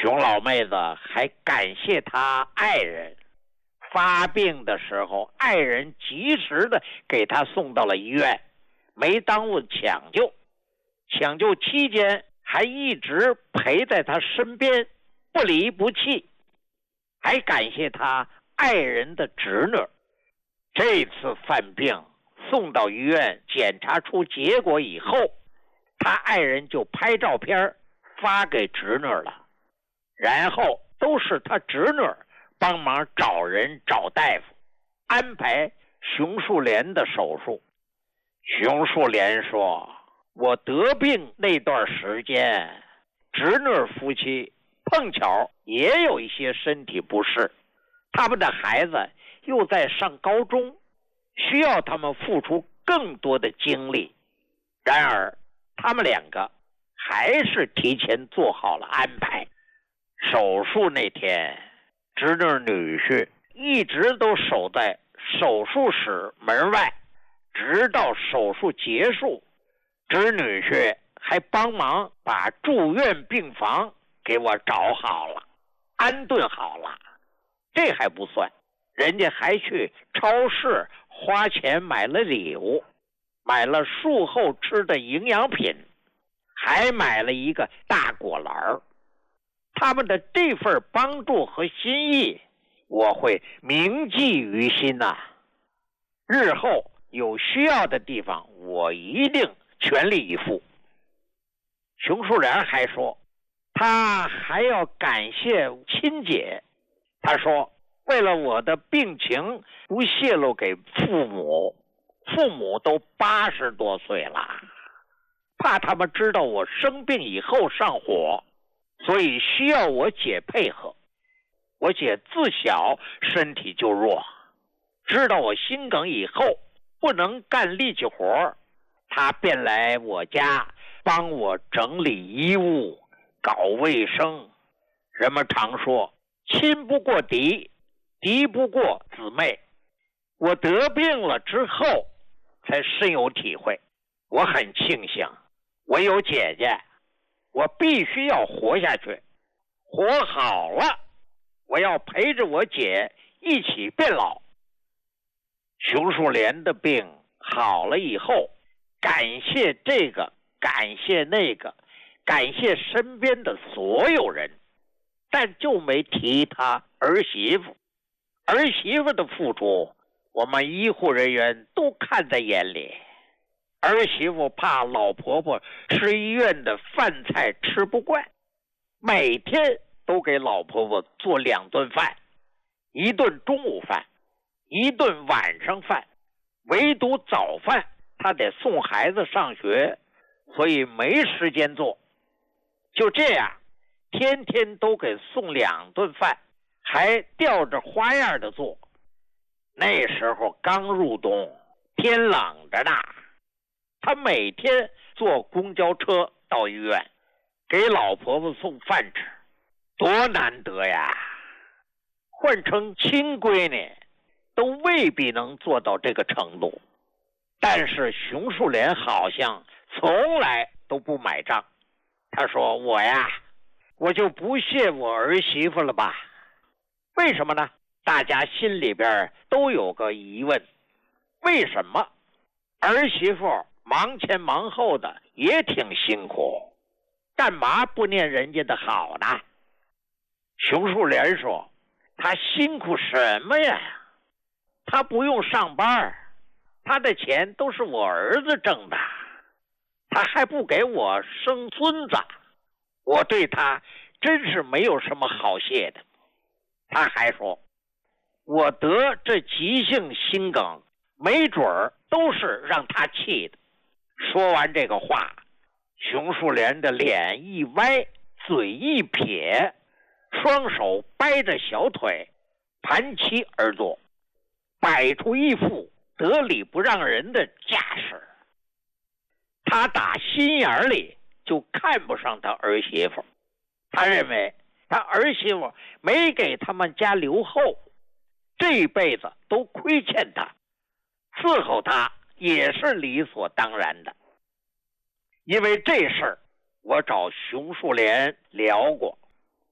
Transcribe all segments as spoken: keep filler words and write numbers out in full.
熊老妹子还感谢他爱人，发病的时候爱人及时的给他送到了医院，没耽误抢救，抢救期间还一直陪在他身边，不离不弃，还感谢他爱人的侄女。这次犯病送到医院检查出结果以后，他爱人就拍照片发给侄女了，然后都是他侄女帮忙找人找大夫，安排熊树莲的手术。熊树莲说，我得病那段时间，侄女夫妻碰巧也有一些身体不适，他们的孩子又在上高中，需要他们付出更多的精力。然而他们两个还是提前做好了安排。手术那天，侄女女婿一直都守在手术室门外，直到手术结束，侄女婿还帮忙把住院病房给我找好了，安顿好了。这还不算，人家还去超市花钱买了礼物，买了术后吃的营养品，还买了一个大果篮。他们的这份帮助和心意，我会铭记于心呐、啊。日后有需要的地方，我一定全力以赴。熊树莲还说，他还要感谢亲姐。他说，为了我的病情不泄露给父母，父母都八十多岁了，怕他们知道我生病以后上火，所以需要我姐配合。我姐自小身体就弱，知道我心梗以后不能干力气活，她便来我家帮我整理衣物，搞卫生。人们常说，亲不过敌，敌不过姊妹。我得病了之后才深有体会，我很庆幸我有姐姐，我必须要活下去，活好了，我要陪着我姐一起变老。熊树莲的病好了以后，感谢这个，感谢那个，感谢身边的所有人，但就没提他儿媳妇。儿媳妇的付出，我们医护人员都看在眼里。儿媳妇怕老婆婆吃医院的饭菜吃不惯，每天都给老婆婆做两顿饭，一顿中午饭，一顿晚上饭，唯独早饭她得送孩子上学，所以没时间做。就这样，天天都给送两顿饭，还吊着花样的做。那时候刚入冬，天冷着呢，他每天坐公交车到医院，给老婆婆送饭吃，多难得呀！换成亲闺女，都未必能做到这个程度。但是熊树莲好像从来都不买账。他说，我呀，我就不谢我儿媳妇了吧？为什么呢？大家心里边都有个疑问，为什么儿媳妇忙前忙后的也挺辛苦，干嘛不念人家的好呢？熊树莲说，他辛苦什么呀？他不用上班，他的钱都是我儿子挣的，他还不给我生孙子，我对他真是没有什么好谢的。他还说，我得这急性心梗，没准儿都是让他气的。说完这个话，熊树莲的脸一歪，嘴一撇，双手掰着小腿，盘膝而坐，摆出一副得理不让人的架势。他打心眼里就看不上他儿媳妇，他认为他儿媳妇没给他们家留后，这辈子都亏欠他，伺候他也是理所当然的。因为这事儿，我找熊树莲聊过，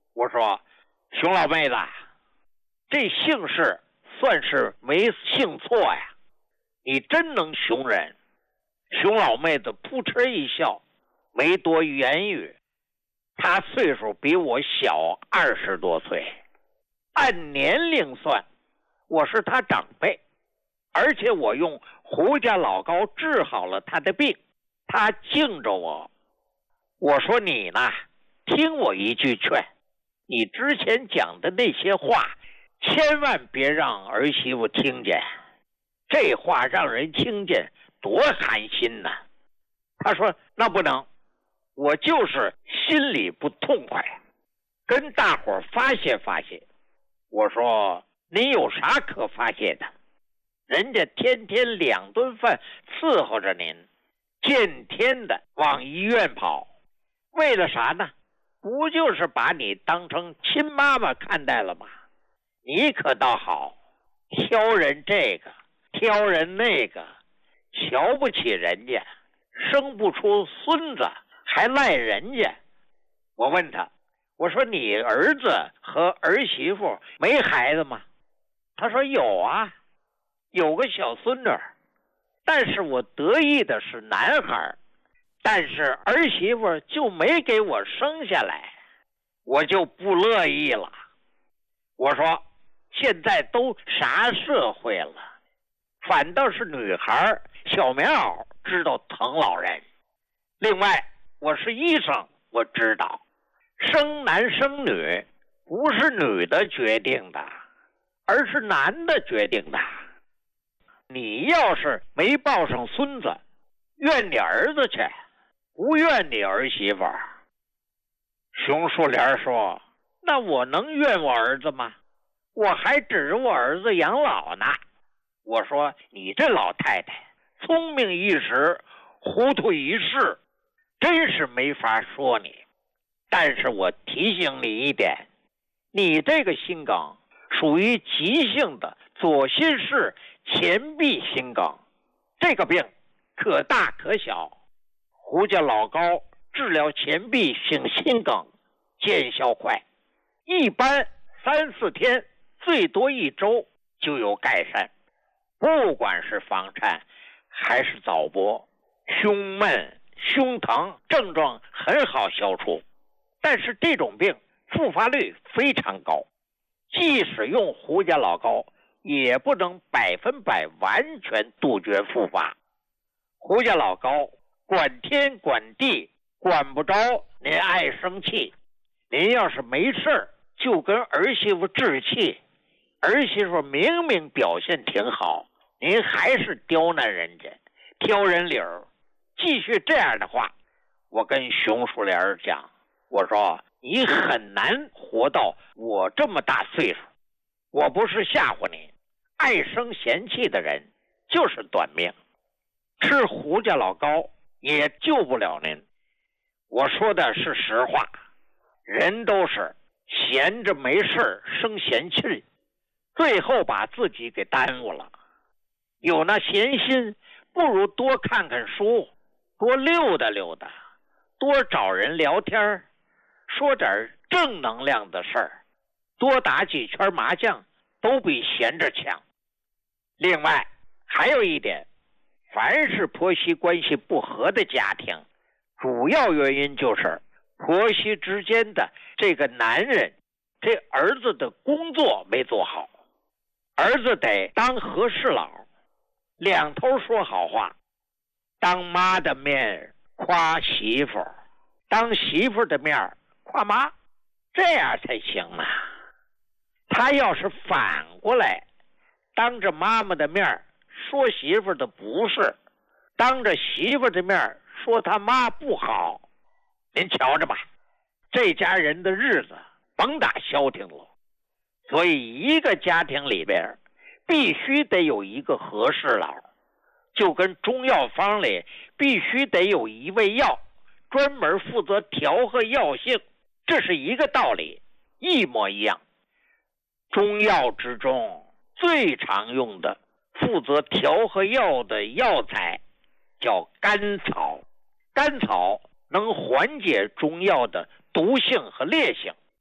我说熊老妹子，这姓氏算是没姓错呀，你真能熊人。熊老妹子扑哧一笑，没多言语。她岁数比我小二十多岁，按年龄算，我是她长辈，而且我用胡家老高治好了她的病，她敬着我。我说你呢，听我一句劝，你之前讲的那些话，千万别让儿媳妇听见，这话让人听见多寒心呐。他说那不能，我就是心里不痛快，跟大伙儿发泄发泄。我说你有啥可发泄的？人家天天两顿饭伺候着您，见天的往医院跑，为了啥呢？不就是把你当成亲妈妈看待了吗？你可倒好，挑人这个挑人那个，瞧不起人家，生不出孙子还赖人家。我问他，我说你儿子和儿媳妇没孩子吗？他说有啊，有个小孙女，但是我得意的是男孩，但是儿媳妇就没给我生下来，我就不乐意了。我说现在都啥社会了，反倒是女孩小棉袄知道疼老人。另外我是医生，我知道生男生女不是女的决定的，而是男的决定的。你要是没抱上孙子，怨你儿子去，不怨你儿媳妇。熊树莲说，那我能怨我儿子吗？我还指着我儿子养老呢。我说你这老太太聪明一时糊涂一世，真是没法说你。但是我提醒你一点，你这个心梗属于急性的左心室前壁心梗，这个病可大可小。胡家老高治疗前壁性心梗见效快，一般三四天，最多一周就有改善。不管是房颤还是早搏，胸闷胸疼症状很好消除，但是这种病复发率非常高，即使用胡家老高也不能百分百完全杜绝复发。胡家老高管天管地，管不着您爱生气，您要是没事就跟儿媳妇置气，儿媳妇明明表现挺好，您还是刁难人家，挑人理儿。继续这样的话，我跟熊树莲讲，我说你很难活到我这么大岁数。我不是吓唬你，爱生嫌气的人就是短命，吃胡家老高也救不了您。我说的是实话，人都是闲着没事生闲气，最后把自己给耽误了。有那闲心，不如多看看书，多溜达溜达，多找人聊天，说点正能量的事儿，多打几圈麻将，都比闲着强。另外还有一点，凡是婆媳关系不和的家庭，主要原因就是婆媳之间的这个男人，这儿子的工作没做好。儿子得当和事佬，两头说好话，当妈的面夸媳妇，当媳妇的面夸妈，这样才行啊。他要是反过来，当着妈妈的面说媳妇的不是，当着媳妇的面说他妈不好，您瞧着吧，这家人的日子甭打消停了。所以一个家庭里边必须得有一个和事佬，就跟中药方里必须得有一味药专门负责调和药性，这是一个道理，一模一样。中药之中最常用的负责调和药的药材叫甘草，甘草能缓解中药的毒性和烈性，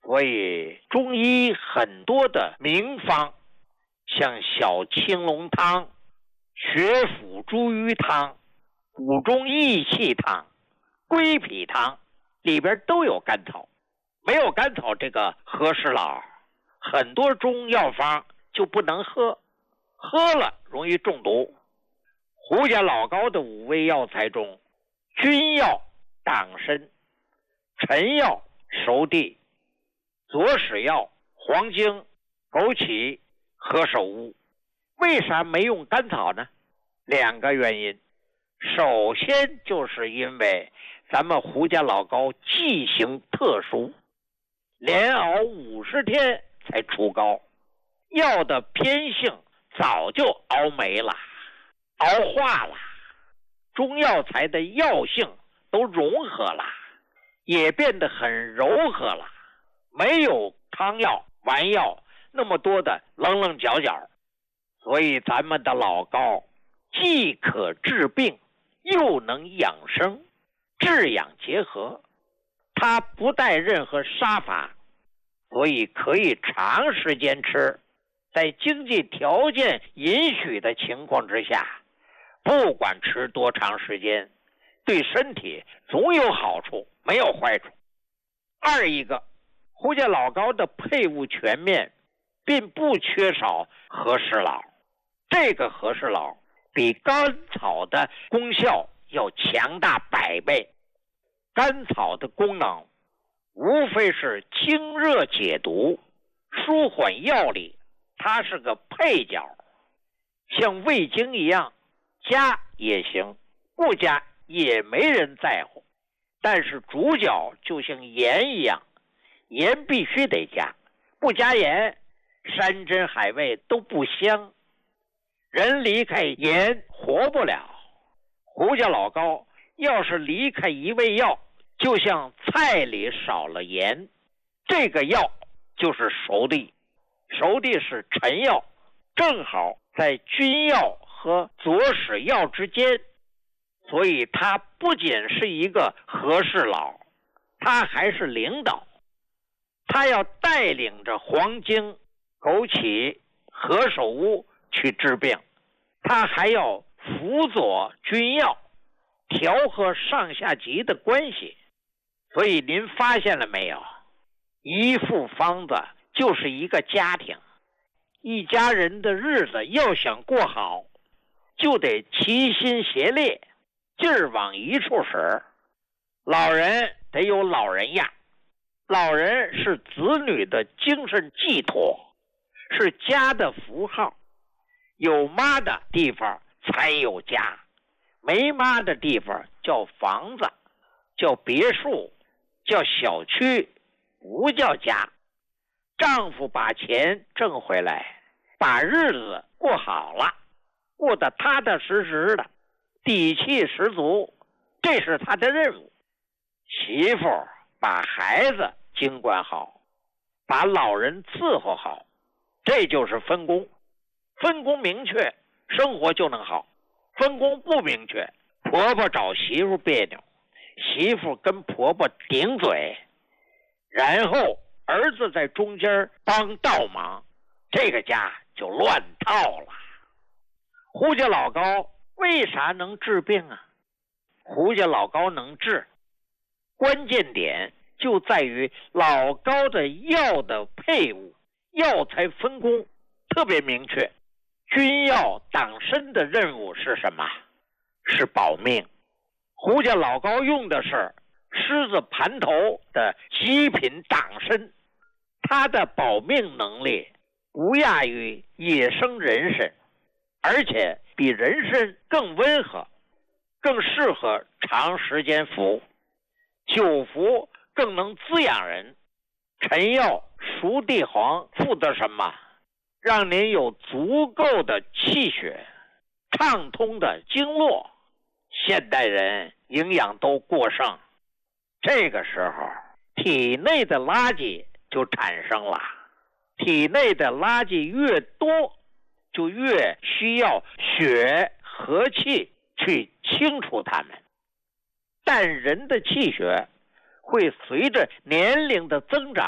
所以中医很多的名方，像小青龙汤、血府茱萸汤、补中益气汤、归脾汤，里边都有甘草。没有甘草，这个和事佬很多中药方就不能喝，喝了容易中毒。胡家老高的五味药材中，君药党参、臣药熟地、左使药黄精、枸杞、何首乌。为啥没用甘草呢？两个原因。首先就是因为咱们胡家老高剂型特殊，连熬五十天才出膏，药的偏性早就熬没了，熬化了，中药材的药性都融合了，也变得很柔和了，没有汤药丸药那么多的棱棱角角。所以咱们的老高既可治病又能养生，治养结合，它不带任何杀伐，所以可以长时间吃，在经济条件允许的情况之下，不管吃多长时间，对身体总有好处，没有坏处。二一个，胡家老高的配伍全面，并不缺少和事佬。这个和事佬比甘草的功效要强大百倍。甘草的功能无非是清热解毒、舒缓药力，它是个配角，像味精一样，加也行，不加也没人在乎。但是主角就像盐一样，盐必须得加，不加盐，山珍海味都不香。人离开盐活不了。胡家老高要是离开一味药，就像菜里少了盐，这个药就是熟地。熟地是臣药，正好在君药和左使药之间，所以他不仅是一个和事佬，他还是领导。他要带领着黄精、枸杞、何首乌去治病，他还要辅佐君药，调和上下级的关系。所以您发现了没有，一副方子就是一个家庭，一家人的日子要想过好，就得齐心协力，劲儿往一处使。老人得有老人样，老人是子女的精神寄托，是家的符号。有妈的地方才有家，没妈的地方叫房子，叫别墅，叫小区，不叫家。丈夫把钱挣回来，把日子过好了，过得踏踏实实的，底气十足，这是他的任务。媳妇把孩子经管好，把老人伺候好，这就是分工。分工明确，生活就能好。分工不明确，婆婆找媳妇别扭，媳妇跟婆婆顶嘴，然后儿子在中间帮倒忙，这个家就乱套了。胡家老高为啥能治病啊？胡家老高能治，关键点就在于老高的药的配伍，药材分工特别明确。君药党参的任务是什么？是保命。胡家老高用的是狮子盘头的极品党参，它的保命能力不亚于野生人参，而且比人参更温和，更适合长时间服，久服更能滋养人。臣药熟地黄负责什么？让您有足够的气血，畅通的经络。现代人营养都过剩，这个时候体内的垃圾就产生了，体内的垃圾越多，就越需要血和气去清除它们。但人的气血会随着年龄的增长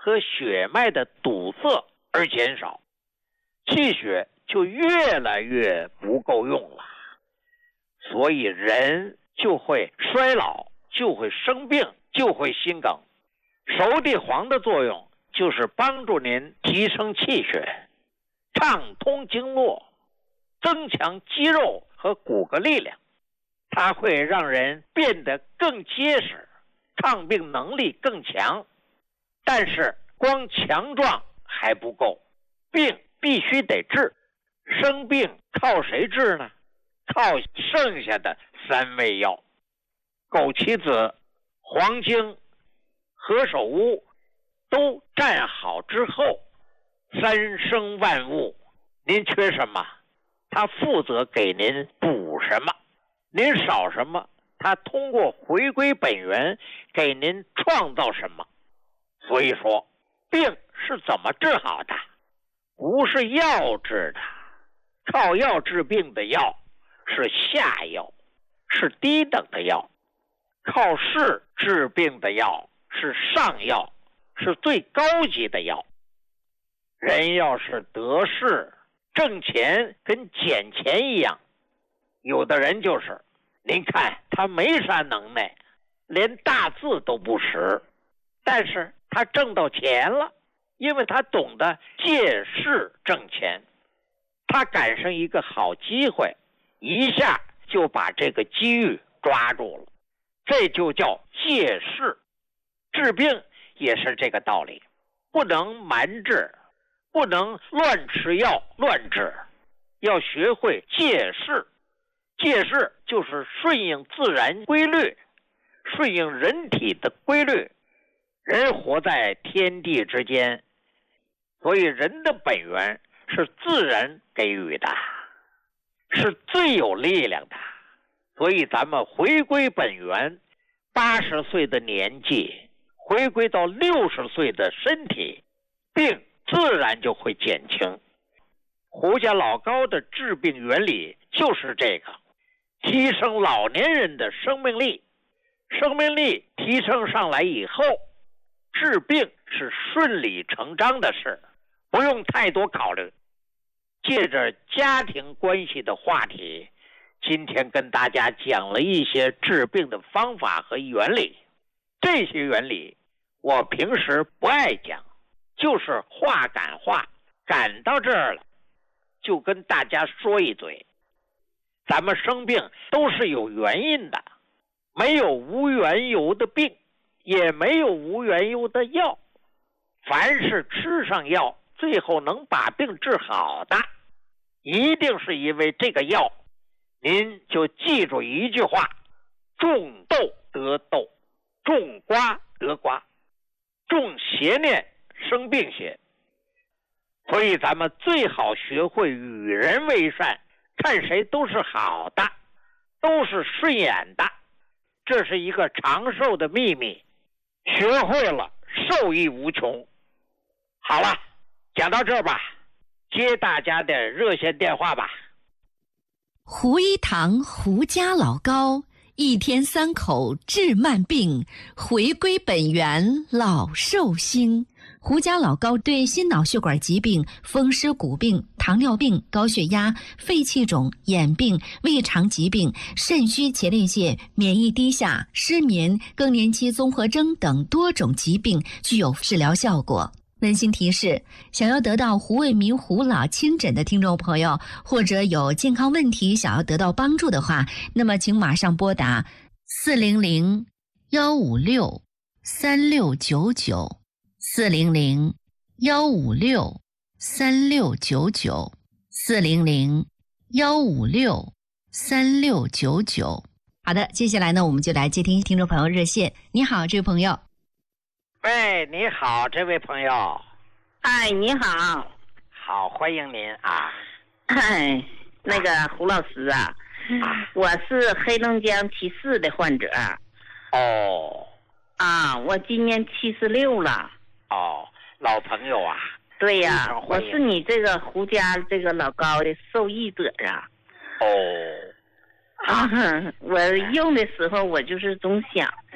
和血脉的堵塞而减少，气血就越来越不够用了，所以人就会衰老，就会生病，就会心梗。熟地黄的作用就是帮助您提升气血，畅通经络，增强肌肉和骨骼力量，它会让人变得更结实，抗病能力更强。但是光强壮还不够，病必须得治。生病靠谁治呢？靠剩下的三味药：枸杞子、黄精、何首乌，都站好之后，三生万物，您缺什么，它负责给您补什么，您少什么，它通过回归本源给您创造什么。所以说，病是怎么治好的？不是药治的，靠药治病的药是下药，是低等的药；靠势治病的药是上药，是最高级的药。人要是得势挣钱跟捡钱一样，有的人就是您看他没啥能耐，连大字都不识，但是他挣到钱了，因为他懂得借势挣钱，他赶上一个好机会，一下就把这个机遇抓住了，这就叫借势。治病也是这个道理，不能蛮治，不能乱吃药乱治，要学会借势。借势就是顺应自然规律，顺应人体的规律。人活在天地之间，所以人的本源是自然给予的，是最有力量的。所以咱们回归本源，八十岁的年纪回归到六十岁的身体，病自然就会减轻。胡家老高的治病原理就是这个，提升老年人的生命力。生命力提升上来以后，治病是顺理成章的事，不用太多考虑。借着家庭关系的话题，今天跟大家讲了一些治病的方法和原理。这些原理我平时不爱讲，就是话赶话，赶到这儿了就跟大家说一嘴。咱们生病都是有原因的，没有无缘由的病，也没有无缘由的药。凡是吃上药最后能把病治好的，一定是因为这个药。您就记住一句话：种豆得豆，种瓜得瓜，种邪念生病邪。所以咱们最好学会与人为善，看谁都是好的，都是顺眼的，这是一个长寿的秘密，学会了受益无穷。好了，讲到这儿吧，接大家的热线电话吧。 胡一堂胡家老高，一天三口治慢病，回归本源老寿星。胡家老高对心脑血管疾病、风湿骨病、糖尿病、高血压、肺气肿、眼病、胃肠疾病、肾虚前列腺、免疫低下、失眠、更年期综合征等多种疾病具有治疗效果。温馨提示：想要得到胡卫民胡老亲诊的听众朋友，或者有健康问题想要得到帮助的话，那么请马上拨打四零零幺五六三六九九四零零幺五六三六九九四零零幺五六三六九九。好的，接下来呢，我们就来接听听众朋友热线。你好，这位朋友。 喂，你好，这位朋友。 哎，你好。 好，欢迎您啊。 哎，那个胡老师啊，啊我是黑龙江七四的患者。 哦。 啊，我今年七十六了。 哦，老朋友啊。 对呀、啊，我是你这个胡家这个老高的受益者啊。 哦。 啊，我用的时候我就是总想。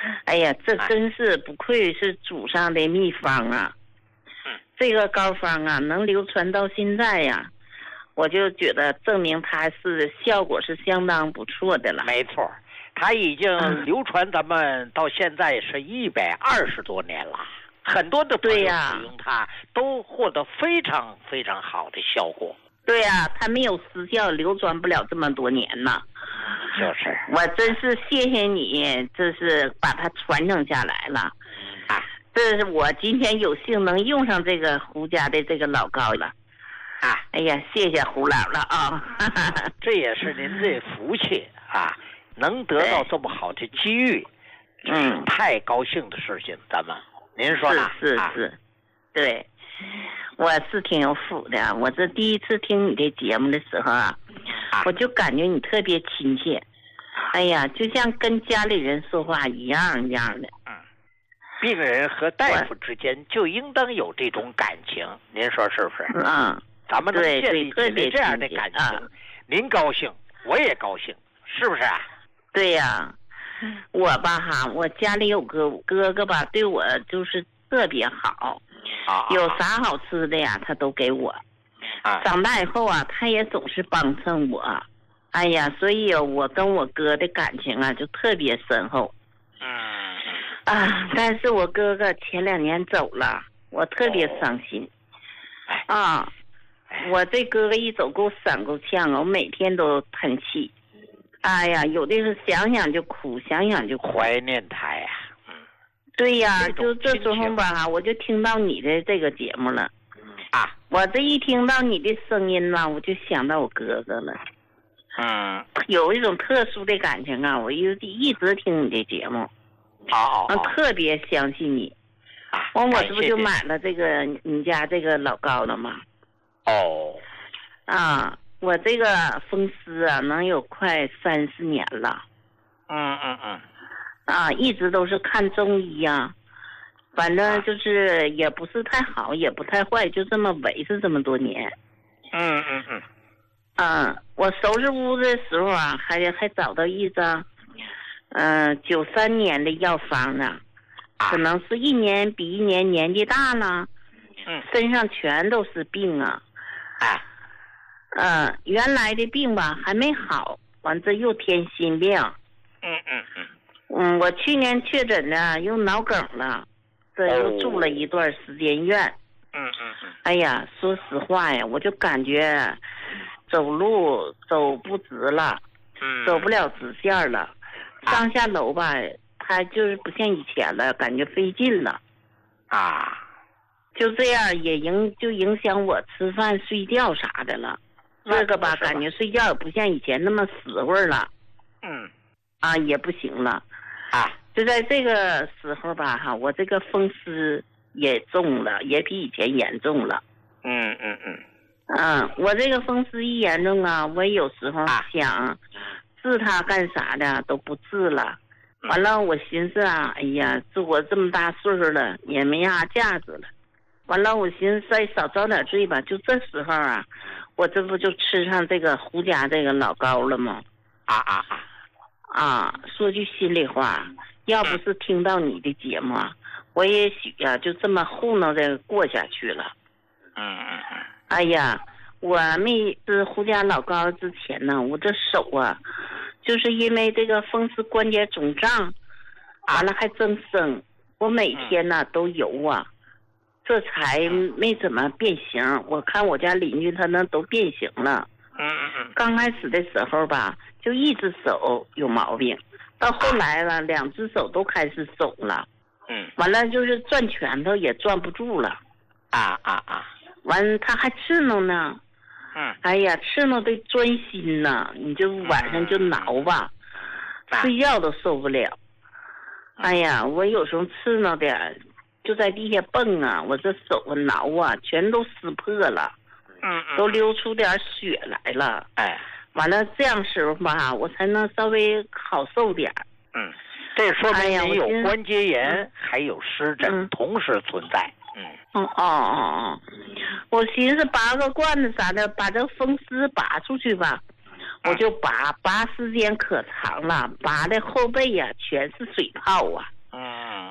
哎呀，这真是不愧是祖上的秘方啊！ 嗯， 这个膏方啊，能流传到现在呀、啊，我就觉得证明它是效果是相当不错的了。 没错，它已经流传咱们到现在是一百二十多年了，很多的朋友使用它都获得非常非常好的效果。 对呀、啊，它没有失效，流传不了这么多年呢。 就是， 我真是谢谢你，这是把它传承下来了。 啊， 这是我今天有幸能用上这个胡家的这个老膏了。 啊， 哎呀，谢谢胡老了啊！ 这也是您的福气啊，能得到这么好的机遇，这是太高兴的事情。咱们，您说呢？ 是是是，啊、对。我是挺有福的，我这第一次听你的节目的时候啊，我就感觉你特别亲切，哎呀，就像跟家里人说话一样一样的。 嗯，病人和大夫之间就应当有这种感情，您说是不是？ 嗯， 咱们能建立起来这样的感情， 啊、 您高兴，我也高兴，是不是啊？ 对呀、啊，我吧哈，我家里有个哥哥吧，对我就是特别好。 啊、 有啥好吃的呀，他都给我。 啊、 长大以后啊，他也总是帮衬我。哎呀，所以我跟我哥的感情啊，就特别深厚。 嗯。 啊，但是我哥哥前两年走了，我特别伤心。 哦、 啊，我这哥哥一走给我闪够呛啊，我每天都叹气。哎呀，有的是想想就哭，想想就哭。 怀念他呀。 对呀，就这时候吧，我就听到你的这个节目了， 啊， 我这一听到你的声音呢，我就想到我哥哥了， 嗯， 有一种特殊的感情啊，我一一直听你的节目， 哦哦， 特别相信你， 啊， 完我这不就买了这个你家这个老膏了吗？ 哦， 啊，我这个风湿啊，能有快三十年了， 嗯嗯嗯。 啊，一直都是看中医呀、啊，反正就是也不是太好，也不太坏，就这么维持这么多年。 嗯嗯嗯。 嗯，我收拾屋子的时候啊，还还找到一张，嗯，九三年的药方呢，可能是一年比一年年纪大了， 嗯， 身上全都是病啊。 啊。 嗯，原来的病吧还没好，完这又添新病。 嗯嗯嗯。 嗯，我去年确诊呢，又脑梗了，这又住了一段时间院。 嗯嗯嗯。 哎呀，说实话呀，我就感觉走路走不直了， 嗯， 走不了直线了，上下楼吧，它就是不像以前了，感觉费劲了。 啊， 就这样也影就影响我吃饭睡觉啥的了。这个吧，感觉睡觉也不像以前那么死会儿了。 嗯。 啊，也不行了。 啊， 就在这个时候吧，哈，我这个风湿也重了，也比以前严重了。 嗯嗯嗯。 嗯，我这个风湿一严重啊，我有时候想治它干啥的都不治了。完了，我寻思啊，哎呀，这我这么大岁数了，也没啥价值了。完了，我寻思再少遭点罪吧。就这时候啊，我这不就吃上这个胡家这个老膏了吗？ 啊啊啊！ 啊，说句心里话，要不是听到你的节目，我也许呀、啊、就这么糊弄着过下去了。 嗯嗯嗯。 哎呀，我没吃胡家老膏之前呢，我这手啊，就是因为这个风湿关节肿胀，完了还增生，我每天呢都游啊，这才没怎么变形。我看我家邻居他那都变形了。 嗯嗯嗯。 刚开始的时候吧，就一只手有毛病，到后来了，两只手都开始肿了。 嗯。 完了就是攥拳头也攥不住了。 啊啊啊！ 完他还刺挠呢。 嗯。 哎呀，刺挠的钻心呐，你就晚上就挠吧， 嗯、 睡觉都受不了。哎呀，我有时候刺挠的就在地下蹦啊，我这手啊挠啊，全都撕破了。 嗯嗯。 都流出点血来了。 哎。 完了，这样时候吧，我才能稍微好受点。 嗯，这说明你有关节炎， 哎、 还有湿疹、嗯、同时存在。嗯。 哦哦哦哦，我寻思拔个罐子啥的，把这风湿拔出去吧，我就拔，拔时间可长了，拔的后背呀、啊、全是水泡啊。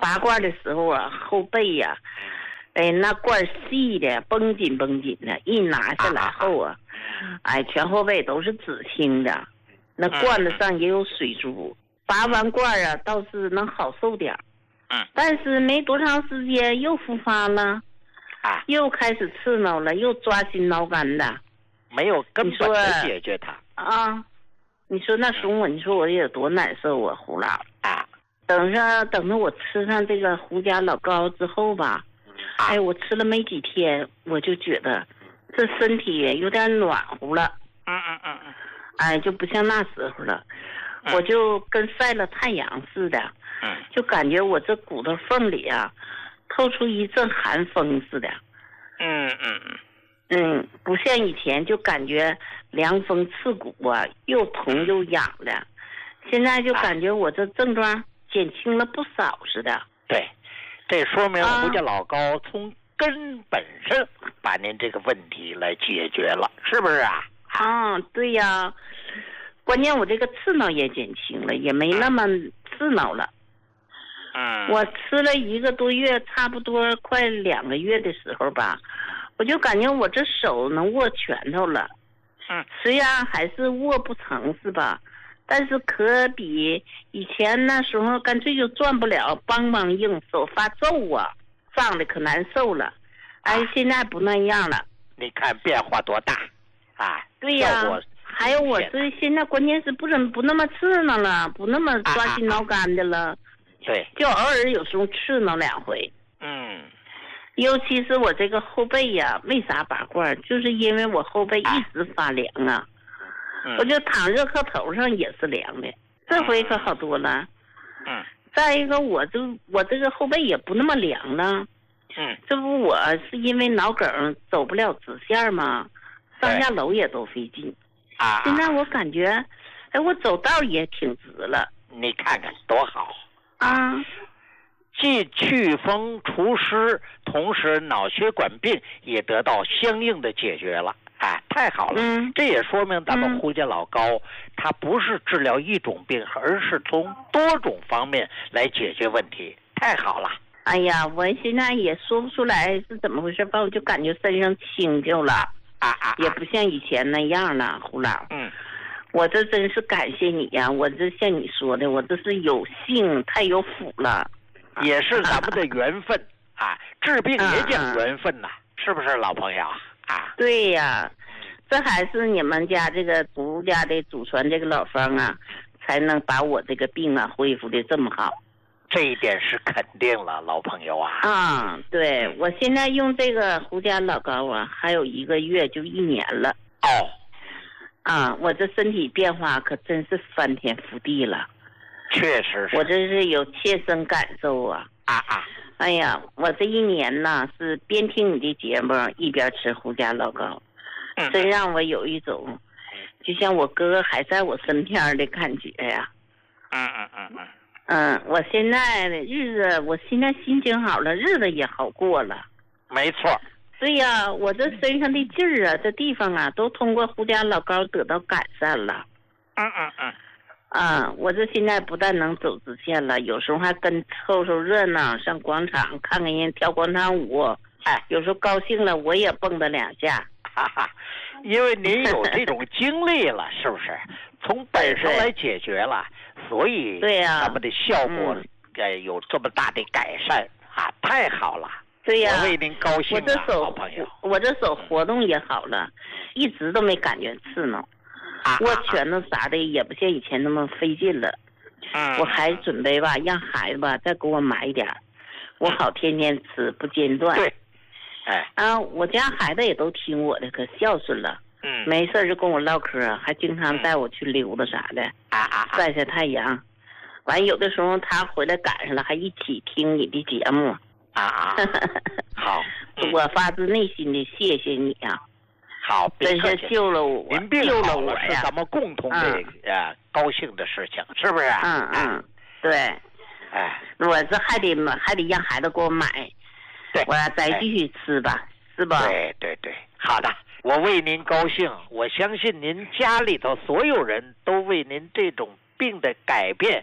拔罐的时候啊，后背呀、啊，哎，那罐细的，绷紧绷紧的，一拿下来后啊，哎，全后背都是紫青的，那罐子上也有水珠。拔完罐啊，倒是能好受点， 嗯， 但是没多长时间又复发了， 啊， 又开始刺挠了，又抓心挠肝的， 没有根本的解决它啊。你说那时候我，你说我有多难受啊，胡老啊！ 等着等着我吃上这个胡家老膏之后吧， 啊、 哎，我吃了没几天，我就觉得这身体有点暖和了， 嗯嗯嗯嗯， 哎，就不像那时候了，嗯、我就跟晒了太阳似的， 嗯， 就感觉我这骨头缝里啊，透出一阵寒风似的， 嗯嗯嗯。 嗯，不像以前就感觉凉风刺骨啊，又疼又痒的，现在就感觉我这症状减轻了不少似的。 对，这说明胡家老膏从根本上把您这个问题来解决了，是不是啊？ 啊，对呀，关键我这个刺挠也减轻了，也没那么刺挠了。 嗯， 我吃了一个多月，差不多快两个月的时候吧。我就感觉我这手能握拳头了， 嗯， 虽然还是握不成是吧？但是可比以前那时候干脆就转不了，梆梆硬，手发皱啊，胀的可难受了。哎，啊、现在不那样了。 你看变化多大啊！ 对呀，还有我这现在关键是不怎么不那么刺挠了，不那么抓心挠肝的了。啊啊对， 就偶尔有时候刺挠两回。 嗯。 尤其是我这个后背呀、啊，为啥拔罐？就是因为我后背一直发凉啊， 嗯、 我就躺热炕头上也是凉的。这回可好多了。 嗯。 再一个，我就我这个后背也不那么凉了。 嗯。 这不我是因为脑梗走不了直线嘛，上下楼也都费劲。 啊。 现在我感觉，哎，我走道也挺直了。 你看看多好啊！ 既祛风除湿，同时脑血管病也得到相应的解决了，哎，太好了！ 嗯， 这也说明咱们胡家老膏，嗯、它不是治疗一种病，而是从多种方面来解决问题，太好了！ 哎呀，我现在也说不出来是怎么回事吧，我就感觉身上轻就了， 啊啊， 也不像以前那样了，胡老。 嗯。 我这真是感谢你呀！我这像你说的，我这是有幸太有福了。 也是咱们的缘分啊，治病也讲缘分呐、啊，是不是老朋友啊？ 对呀，这还是你们家这个胡家的祖传这个老方啊，才能把我这个病啊恢复的这么好。 这一点是肯定了，老朋友啊。 啊，对，我现在用这个胡家老膏啊，还有一个月就一年了。 哦， 啊，我这身体变化可真是翻天覆地了。 确实是， 我这是有切身感受啊！ 啊啊！ 哎呀，我这一年呢是边听你的节目一边吃胡家老膏， 嗯、 真让我有一种就像我哥还在我身边的感觉呀。 嗯嗯嗯嗯。 嗯，我现在的日子，我现在心情好了，日子也好过了。 没错。 对呀，我这身上的劲儿啊，这地方啊，都通过胡家老膏得到改善了。 嗯嗯嗯。 啊，我这现在不但能走直线了，有时候还跟凑凑热闹，上广场看看人跳广场舞。哎，有时候高兴了，我也蹦跶两下。 哈哈，因为您有这种经历了，是不是？从本身来解决了，所以对呀， 咱们的效果呃有这么大的改善啊，太好了。 对呀， 我为您高兴啊， 我这手老朋友， 我这手活动也好了，一直都没感觉刺挠。握拳头啥的也不像以前那么费劲了， 嗯， 我还准备吧，让孩子吧再给我买一点，我好天天吃不间断。 对，哎， 啊，我家孩子也都听我的，可孝顺了， 嗯， 没事就跟我唠嗑，还经常带我去溜达啥的， 啊啊， 晒晒太阳。完有的时候他回来赶上了，还一起听你的节目。 啊啊，好， 嗯、我发自内心的谢谢你啊。 好， 真是救了我， 您病救了我呀！是咱们共同的呃、嗯、高兴的事情，是不是？ 嗯嗯，对。 哎， 我这还得还得让孩子给我买， 对， 我再继续吃吧，哎、是吧？ 对对对，好的，我为您高兴，我相信您家里头所有人都为您这种病的改变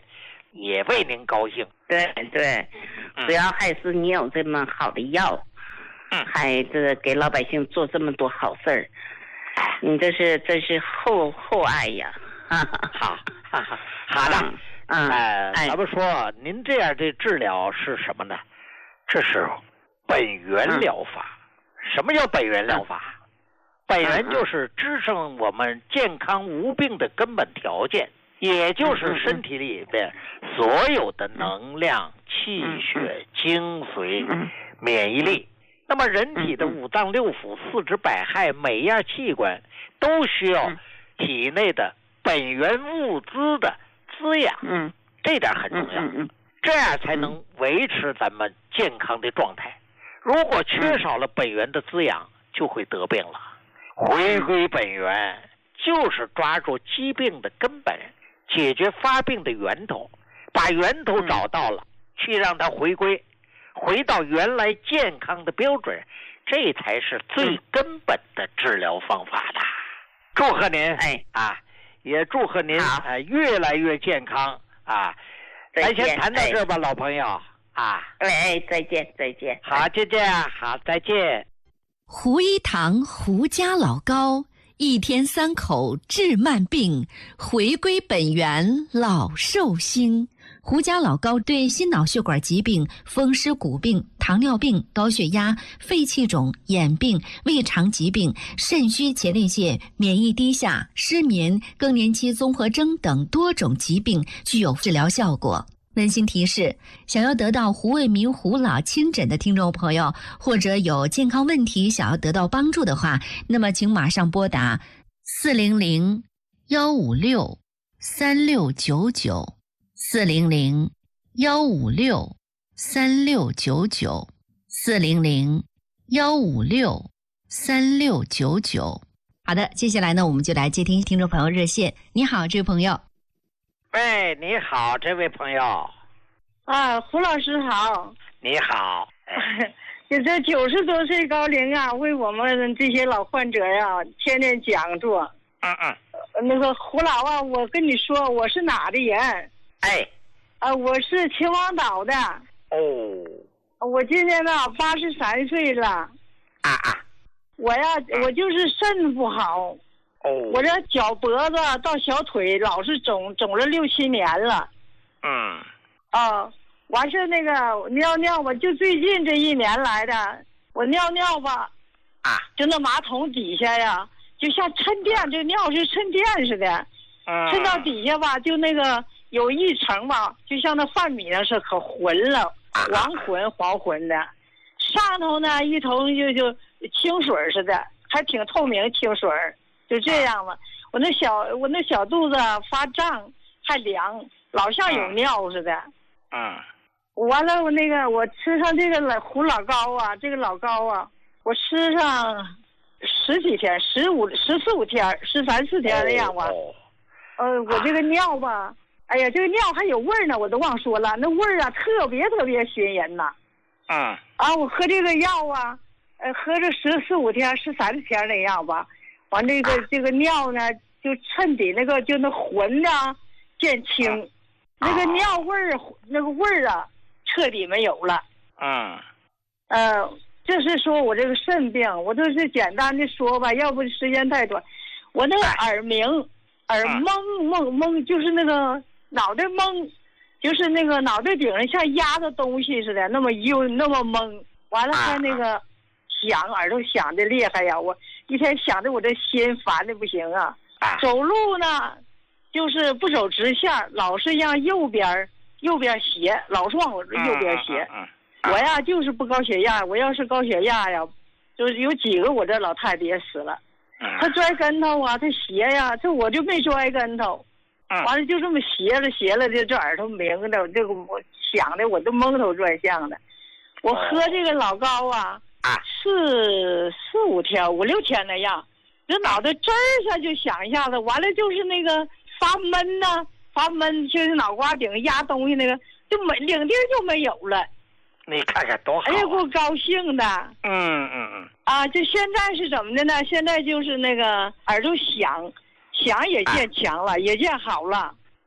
也为您高兴。 对对，主要还是你有这么好的药， 嗯， 还这给老百姓做这么多好事儿，你这是这是厚厚爱呀！哈哈， 好，哈哈，好的。 嗯， 哎，咱们说您这样的治疗是什么呢？这是本源疗法。嗯、什么叫本源疗法？嗯、本源就是支撑我们健康无病的根本条件，也就是身体里边所有的能量、气血、精髓、免疫力。那么人体的五脏六腑、四肢百骸，每一样器官都需要体内的本源物资的滋养， 嗯， 这点很重要， 嗯嗯， 这样才能维持咱们健康的状态。如果缺少了本源的滋养，就会得病了。回归本源，就是抓住疾病的根本，解决发病的源头，把源头找到了，去让它回归，回到原来健康的标准，这才是最根本的治疗方法的。祝贺您， 哎啊！也祝贺您啊、呃、越来越健康啊！咱先谈到这吧，老朋友啊！ 哎，再见再见。 好，就这样，好，再见。 胡一堂胡家老高，一天三口治慢病，回归本源老寿星。胡家老高对心脑血管疾病、风湿骨病、糖尿病、高血压、肺气肿、眼病、胃肠疾病、肾虚前列腺、免疫低下、失眠、更年期综合征等多种疾病具有治疗效果。温馨提示：想要得到胡卫民胡老亲诊的听众朋友，或者有健康问题想要得到帮助的话，那么请马上拨打四零零幺五六三六九九。四零零幺五六三六九九，四零零幺五六三六九九。好的，接下来呢，我们就来接听听众朋友热线。你好，这位朋友。 喂，你好，这位朋友。 啊，胡老师好。 你好。 你这九十多岁高龄啊，为我们这些老患者呀、啊，天天讲座。 嗯嗯。 那个胡老啊，我跟你说，我是哪的人？ 哎， 啊，我是秦皇岛的。 哦， 我今年呢八十三岁了。 啊啊， 我呀，我就是肾不好。 哦， 我这脚脖子到小腿老是肿，肿了六七年了。 嗯。 啊，完事那个尿尿吧，就最近这一年来的，我尿尿吧， 啊， 就那马桶底下呀，就像沉淀，这尿是沉淀似的。 嗯。 沉到底下吧，就那个。有一层吧，就像那饭米那是可浑了，黄浑黄浑的，上头呢一头就就清水似的，还挺透明清水，就这样了。我那小我那小肚子发胀，还凉，老像有尿似的。 嗯。 完了，我那个我吃上这个老胡老高啊，这个老高啊，我吃上十几天，十五十四五天，十三四天那样吧。 哦。 呃，我这个尿吧。哎呀，这个尿还有味儿呢，我都忘说了，那味儿啊特别特别熏人呐。 嗯。 啊，我喝这个药啊，呃，喝着十四五天、十三天那样吧，完这个、啊、这个尿呢，就衬底那个就那浑呐渐清，啊、那个尿味儿、啊、那个味儿啊彻底没有了。 嗯。 呃，就是说我这个肾病，我都是简单的说吧，要不时间太短，我那个耳鸣、啊、耳蒙蒙蒙，就是那个。脑袋懵，就是那个脑袋顶上像压着东西似的，那么幽那么懵，完了还那个响，耳朵响的厉害呀！我一天想的我这心烦的不行啊。走路呢，就是不走直线，老是让右边右边斜，老是往我右边斜。我呀就是不高血压，我要是高血压呀，就是有几个我这老太太也死了。她摔跟头啊，她斜呀，这我就没摔跟头。完了就这么斜了斜了的，这耳朵鸣的，这个我想的我都蒙头转向的。我喝这个老高啊，四四五天五六天那样，这脑袋这儿下就响一下子，完了就是那个发闷呐、啊，发闷就是脑瓜顶压东西那个，就没领地就没有了。 你看看多好、啊！ 哎呀，给我高兴的。 嗯嗯嗯。 啊，就现在是怎么的呢？现在就是那个耳朵响。响也见强了、啊，也见好了。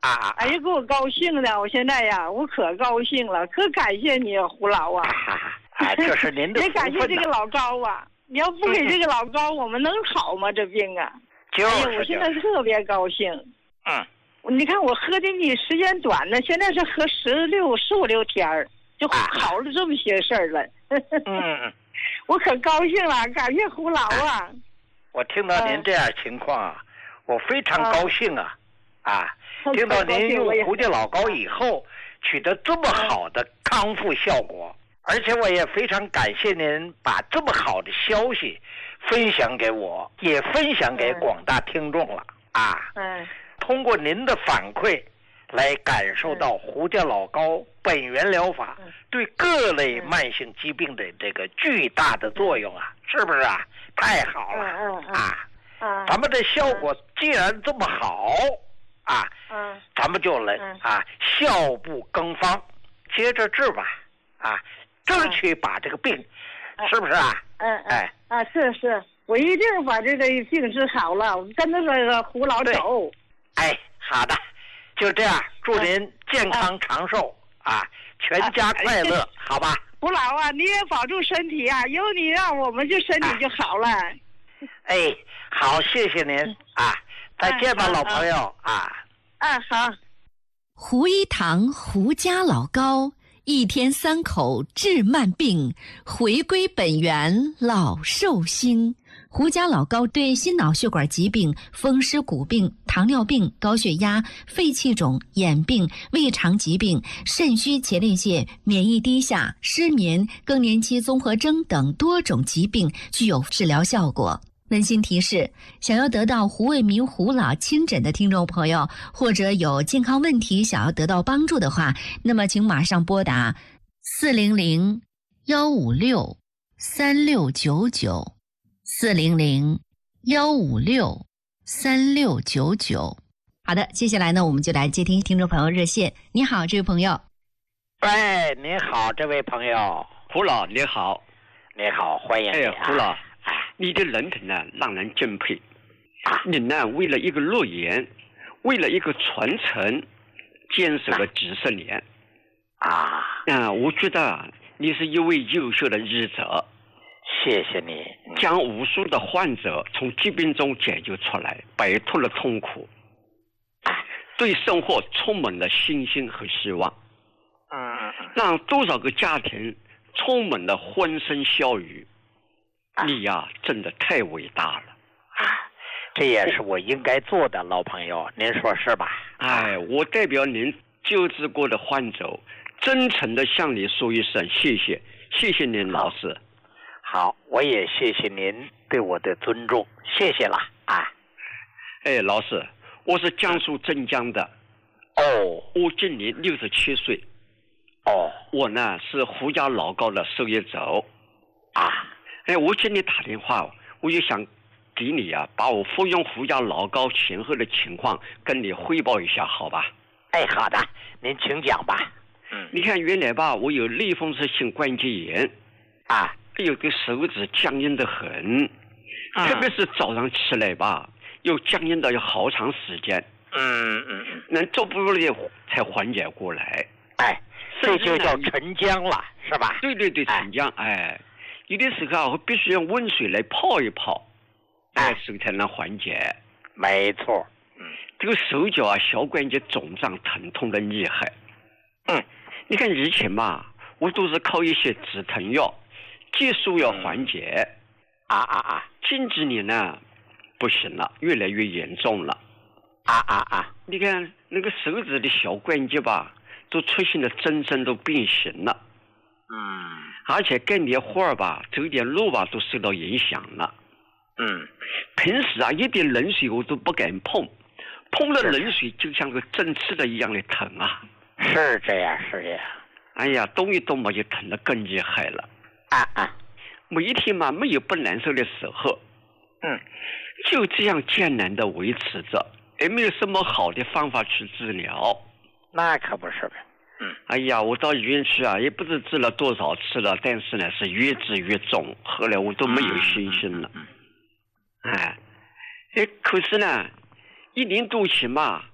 啊！ 哎呀，给我高兴的，我现在呀，我可高兴了，可感谢你，胡老啊！ 啊，这是您的福分。 也感谢这个老高啊！你要不给这个老高，我们能好吗？这病啊！ 就是、 哎呀，我现在特别高兴。 嗯， 你看我喝的比时间短呢，现在是喝十六十五六天儿，就好了这么些事儿了。 嗯， 我可高兴了，感谢胡老啊！ 我听到您这样情况啊，我非常高兴啊！啊，听到您用胡家老高以后取得这么好的康复效果，而且我也非常感谢您把这么好的消息分享给我，也分享给广大听众了啊！ 嗯， 通过您的反馈来感受到胡家老高本源疗法对各类慢性疾病的这个巨大的作用啊，是不是啊？太好了啊！咱们的效果既然这么好啊，咱们就来啊效不更方，接着治吧啊，争取把这个病，是不是啊？ 嗯哎啊是是，我一定把这个病治好了，我跟着这个胡老走。 哎，好的，就这样，祝您健康长寿啊，全家快乐，好吧？ 胡老啊，你也保重身体啊，有你让我们就身体就好了。 哎，好，谢谢您啊，再见吧，老朋友啊。 啊，好。 胡一堂胡家老高，一天三口治慢病，回归本源老寿星。胡家老高对心脑血管疾病、风湿骨病、糖尿病、高血压、肺气肿、眼病、胃肠疾病、肾虚前列腺、免疫低下、失眠、更年期综合征等多种疾病具有治疗效果。温馨提示：想要得到胡卫民胡老亲诊的听众朋友，或者有健康问题想要得到帮助的话，那么请马上拨打四零零幺五六三六九九。四零零幺五六三六九九。好的，接下来呢，我们就来接听听众朋友热线。你好，这位朋友。 喂，你好，这位朋友。 胡老，你好。 你好，欢迎你、啊。 哎，胡老，你的人品呢，让人敬佩。啊，你呢，为了一个诺言，为了一个传承，坚守了几十年。 啊。 啊，我觉得你是一位优秀的医者。 谢谢你， 将无数的患者从疾病中解救出来，摆脱了痛苦，对生活充满了信心和希望， 嗯， 让多少个家庭充满了欢声笑语。你呀，真的太伟大了啊！这也是我应该做的，老朋友，您说是吧？ 哎，我代表您救治过的患者，真诚的向你说一声谢谢，谢谢您，老师。 好，我也谢谢您对我的尊重，谢谢了啊！ 哎，老师，我是江苏镇江的。 哦， 我今年六十七岁。 哦， 我呢是胡家老高的受益者啊！ 哎，我今天打电话，我就想给你啊，把我服用胡家老高前后的情况跟你汇报一下，好吧？ 哎，好的，您请讲吧。嗯， 你看原来吧，我有类风湿性关节炎啊。 有个手指僵硬的很， 嗯、 特别是早上起来吧，又僵硬到有好长时间。 嗯嗯嗯， 能走不了才缓解过来。 哎，这就叫沉僵了，是吧？ 对对对，沉僵。哎，哎有的时候啊，我必须用温水来泡一泡，哎，手才能缓解。 没错。 嗯，这个手脚啊，小关节肿胀疼痛的厉害。 嗯， 你看以前嘛，我都是靠一些止疼药。激素要缓解， 啊啊啊！ 近几年呢，不行了，越来越严重了， 啊啊啊！ 你看那个手指的小关节吧，都出现了真正都变形了， 嗯， 而且干点活儿吧，走点路吧，都受到影响了， 嗯， 平时啊，一点冷水我都不敢碰，碰了冷水就像个针刺的一样的疼啊， 是这样，是这样， 哎呀，动一动嘛就疼得更厉害了。 啊啊， 每一天嘛没有不难受的时候， 嗯， 就这样艰难的维持着，也没有什么好的方法去治疗。 那可不是呗。嗯， 哎呀，我到医院去啊，也不知治了多少次了，但是呢是越治越重，后来我都没有信心了。 嗯， 哎，哎，可是呢，一年多前嘛，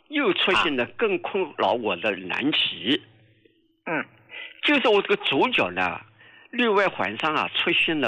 又出现了更困扰我的难题。 嗯， 就是我这个左脚呢，另外环上啊出现了